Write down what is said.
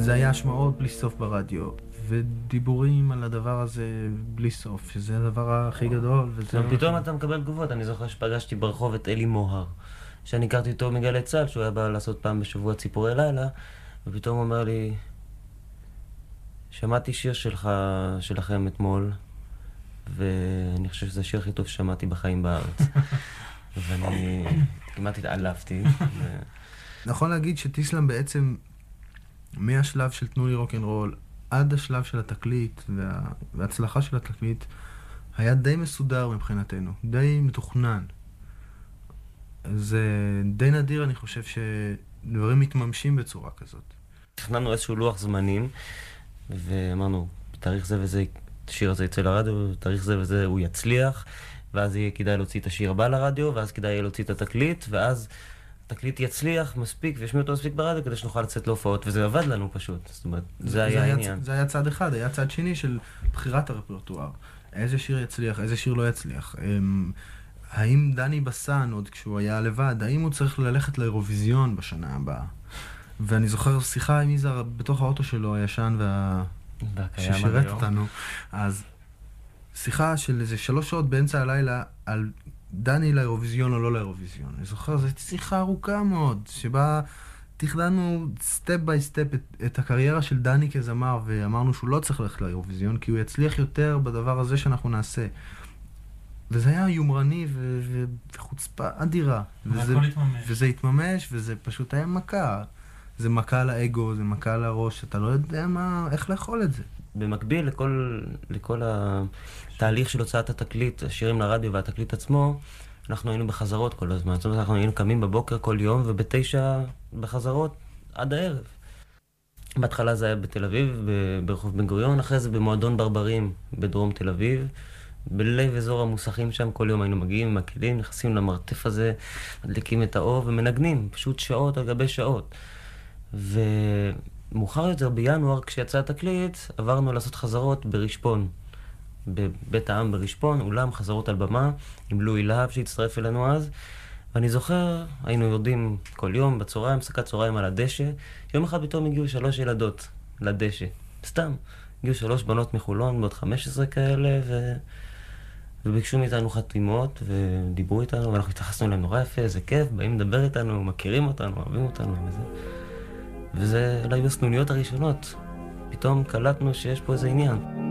וזה היה השמעות בלי סוף ברדיו, ודיבורים על הדבר הזה בלי סוף, שזה הדבר הכי גדול. פתאום אתה מקבל תגובות. אני זוכר שפגשתי ברחוב את אלי מוהר, שאני הכרתי אותו מגלי צה"ל, שהוא היה בא לעשות פעם בשבוע ציפורי לילה, ופתאום הוא אומר לי, שמעתי שיר שלכם אתמול, ואני חושב שזה השיר הכי טוב ששמעתי בחיים בארץ. ואני כמעט התעלפתי. נכון להגיד שטיסלאם בעצם, מהשלב של תנו לי רוק'נ'רול, עד השלב של התקליט, וההצלחה של התקליט, היה די מסודר מבחינתנו, די מתוכנן. זה די נדיר, אני חושב, שדברים מתממשים בצורה כזאת. תכננו איזשהו לוח זמנים, ואמרנו, בתאריך זה וזה, השיר הזה יצא לרדיו, בתאריך זה וזה הוא יצליח, ואז יהיה כדאי להוציא את השיר הבא לרדיו, ואז כדאי יהיה להוציא את התקליט, ואז התקליט יצליח מספיק, וישמיע אותו מספיק ברדיו, כדי שנוכל לצאת להופעות, וזה עבד לנו פשוט. זאת אומרת, זה היה העניין. זה היה צד אחד, היה צד שני של בחירת הרפרטואר. איזה שיר יצליח, איזה שיר לא יצליח. האם דני בסן, עוד כשהוא היה לבד, האם הוא צריך ללכת לאירוויזיון בשנה הבאה? ואני זוכר שיחה עם יזהר בתוך האוטו שלו, הישן ששירת אותנו. אז שיחה של איזה 3 שעות באמצע הלילה על דני לאירוויזיון או לא לאירוויזיון. אני זוכר, זו שיחה ארוכה מאוד, שבה תכננו סטפ ביי סטפ את הקריירה של דני כזמר, ואמרנו שהוא לא צריך ללכת לאירוויזיון, כי הוא יצליח יותר בדבר הזה שאנחנו נעשה. וזה היה יומרני וחוצפה אדירה. והכל התממש. וזה התממש, וזה פשוט היה מכה. זה מכה לאגו, זה מכה לראש, אתה לא יודע איך לאכול את זה. במקביל לכל התהליך של הוצאת התקליט, השירים לרדיו והתקליט עצמו, אנחנו היינו בחזרות כל הזמן. זאת אומרת, אנחנו היינו קמים בבוקר כל יום, וב9 בחזרות עד הערב. בהתחלה זה היה בתל אביב, ברחוב בן גוריון, אחרי זה במועדון ברברים בדרום תל אביב. בלב אזור המוסכים שם, כל יום היינו מגיעים עם הכלים, נכנסים למרתף הזה, מדליקים את האור ומנגנים, פשוט שעות על גבי שעות. ומאוחר יותר בינואר, כשיצא התקליט, עברנו לעשות חזרות ברשפון. בבית העם ברשפון, אולם חזרות על במה, עם לואי להב שהצטרף אלינו אז. ואני זוכר, היינו יורדים כל יום בצהריים, הפסקת צהריים על הדשא. יום אחד פתאום הגיעו 3 ילדות לדשא. סתם. הגיעו 3 בנות מחולון, בעוד 15 כאלה, וביקשו מאיתנו חתימות, ודיברו איתנו, ואנחנו התייחסנו אליהם נורא יפה, איזה כיף, באים לדבר איתנו, מכירים אותנו, אוהבים אותנו, וזה אולי בסנוניות הראשונות. פתאום קלטנו שיש פה איזה עניין.